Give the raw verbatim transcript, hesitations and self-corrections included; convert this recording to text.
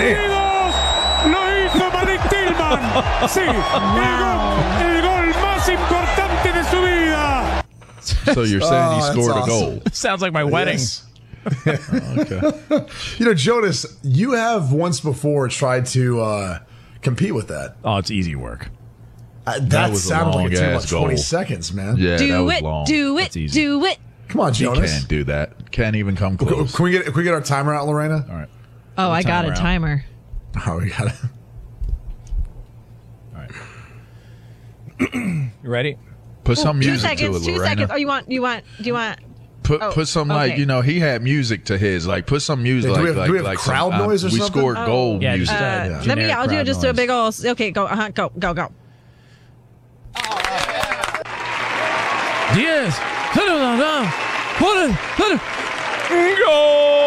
Amigos, lo hizo Malik Tillman. Sí, el gol, el gol más importante de su vida. So you're saying he Oh, scored that's a awesome. goal? Sounds like my wedding. Yes. Okay. You know, Jonas, you have once before tried to uh, compete with that. Oh, it's easy work. Uh, that was a sounded like it took long-ass about twenty goal. seconds, man. Yeah, that Do was it, long. do it, That's easy. do it. Come on, He Jonas. can't do that. Can't even come Can, close. can we get can we get our timer out, Lorena? All right. Oh, I got a timer timer. Oh, we got it. All right. You ready? Put some Two music to seconds. it, Two Lorena. seconds. Oh, you want? You want? Do you want? Put Oh, put some like okay. you know he had music to his like put some music Yeah, do like we have- like do we have like crowd some, noise or we something? scored Oh. goal Yeah, just, music. uh, Uh, generic let me. I'll do crowd it. Just do a noise. big ol' Okay, go. Uh-huh, go. Go. Go. Diaz. What a, what a, goal!